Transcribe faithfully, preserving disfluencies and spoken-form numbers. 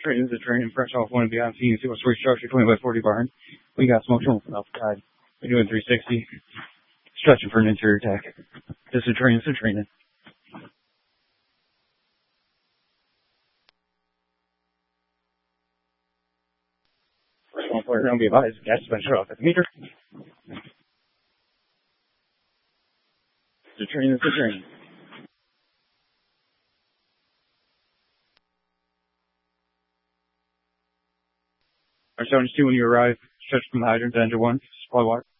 Train is a train and fresh off one of the on scene single story structure twenty by forty barn. We got smoke from outside. We're doing three sixty. Stretching for an interior attack. This is a train, this is a training. First one player around be advised. Gas dispenser off at the meter. It's a train, it's a train. Our seventy-two when you arrive, stretch from the hydrant to enter one, supply water.